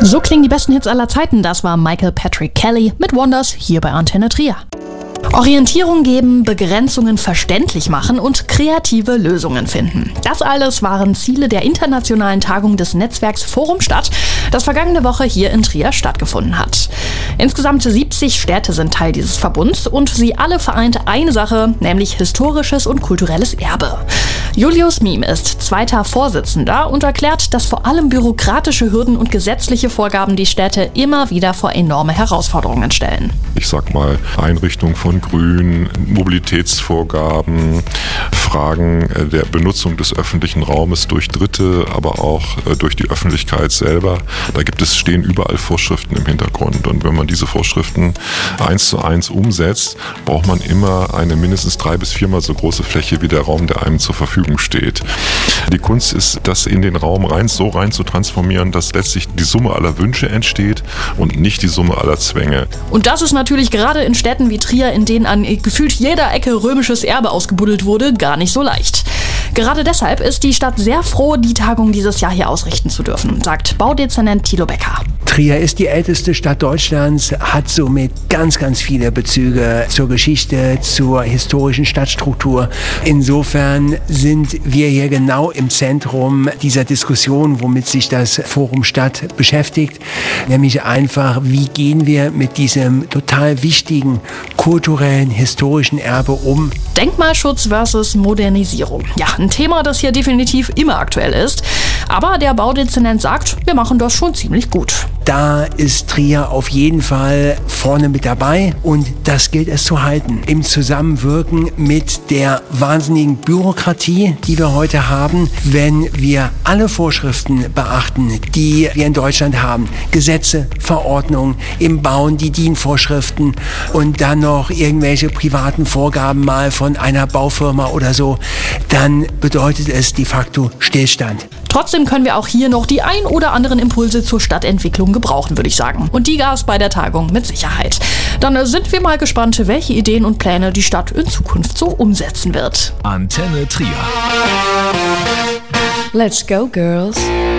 So klingen die besten Hits aller Zeiten. Das war Michael Patrick Kelly mit Wonders hier bei Antenne Trier. Orientierung geben, Begrenzungen verständlich machen und kreative Lösungen finden. Das alles waren Ziele der internationalen Tagung des Netzwerks Forum Stadt, das vergangene Woche hier in Trier stattgefunden hat. Insgesamt 70 Städte sind Teil dieses Verbunds und sie alle vereint eine Sache, nämlich historisches und kulturelles Erbe. Julius Miem ist zweiter Vorsitzender und erklärt, dass vor allem bürokratische Hürden und gesetzliche Vorgaben die Städte immer wieder vor enorme Herausforderungen stellen. Ich sag mal, Einrichtung von Grün, Mobilitätsvorgaben, Fragen der Benutzung des öffentlichen Raumes durch Dritte, aber auch durch die Öffentlichkeit selber. Da stehen überall Vorschriften im Hintergrund. Und wenn man diese Vorschriften 1:1 umsetzt, braucht man immer eine mindestens 3- bis 4-mal so große Fläche wie der Raum, der einem zur Verfügung steht. Die Kunst ist, das in den Raum rein zu transformieren, dass letztlich die Summe aller Wünsche entsteht und nicht die Summe aller Zwänge. Und das ist natürlich gerade in Städten wie Trier, in denen an gefühlt jeder Ecke römisches Erbe ausgebuddelt wurde, gar nicht so leicht. Gerade deshalb ist die Stadt sehr froh, die Tagung dieses Jahr hier ausrichten zu dürfen, sagt Baudezernent Thilo Becker. Trier ist die älteste Stadt Deutschlands, hat somit ganz, ganz viele Bezüge zur Geschichte, zur historischen Stadtstruktur. Insofern sind wir hier genau im Zentrum dieser Diskussion, womit sich das Forum Stadt beschäftigt. Nämlich einfach, wie gehen wir mit diesem total wichtigen kulturellen, historischen Erbe um? Denkmalschutz versus Modernisierung. Ja, ein Thema, das hier definitiv immer aktuell ist. Aber der Baudezernent sagt, wir machen das schon ziemlich gut. Da ist Trier auf jeden Fall vorne mit dabei und das gilt es zu halten. Im Zusammenwirken mit der wahnsinnigen Bürokratie, die wir heute haben, wenn wir alle Vorschriften beachten, die wir in Deutschland haben. Gesetze, Verordnungen, im Bauen die DIN-Vorschriften und dann noch irgendwelche privaten Vorgaben mal von einer Baufirma oder so, dann bedeutet es de facto Stillstand. Trotzdem können wir auch hier noch die ein oder anderen Impulse zur Stadtentwicklung gebrauchen, würde ich sagen. Und die gab es bei der Tagung mit Sicherheit. Dann sind wir mal gespannt, welche Ideen und Pläne die Stadt in Zukunft so umsetzen wird. Antenne Trier. Let's go, girls.